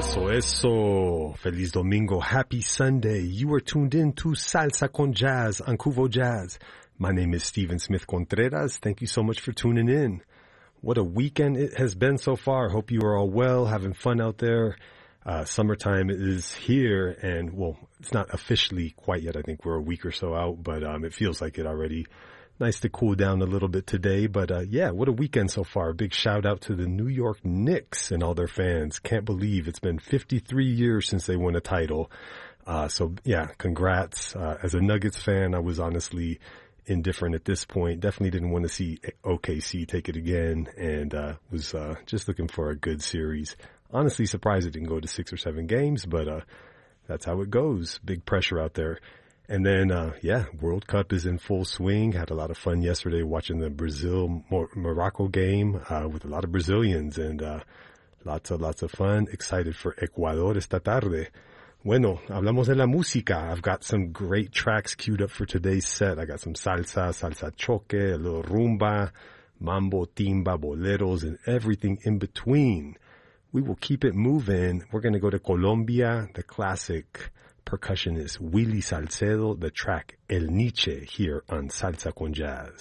Eso. Feliz Domingo. Happy Sunday. You are tuned in to Salsa con Jazz on Cuvo Jazz. My name is Steven Smith Contreras. Thank you so much for tuning in. What a weekend it has been so far. Hope you are all well, having fun out there. Summertime is here, and, well, it's not officially quite yet. I think we're a week or so out, but it feels like it already. Nice to cool down a little bit today, but yeah, what a weekend so far. Big shout out to the New York Knicks and all their fans. Can't believe it's been 53 years since they won a title. So yeah, congrats. As a Nuggets fan, I was honestly indifferent at this point. Definitely didn't want to see OKC take it again, and was just looking for a good series. Honestly surprised it didn't go to 6 or 7 games, but that's how it goes. Big pressure out there. And then, yeah, World Cup is in full swing. Had a lot of fun yesterday watching the Brazil-Morocco game with a lot of Brazilians, and lots of fun. Excited for Ecuador esta tarde. Bueno, hablamos de la música. I've got some great tracks queued up for today's set. I got some salsa choque, a little rumba, mambo, timba, boleros, and everything in between. We will keep it moving. We're going to go to Colombia, the classic percussionist Willy Salcedo, the track El Niche here on Salsa con Jazz.